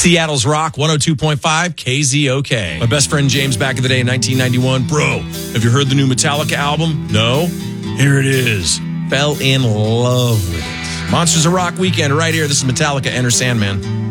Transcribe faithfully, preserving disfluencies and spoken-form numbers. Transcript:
Seattle's Rock, one oh two point five K Z O K. My best friend James back in the day in nineteen ninety-one. Bro, have you heard the new Metallica album? No? Here it is. Fell in love with it. Monsters of Rock weekend right here. This is Metallica, Enter Sandman.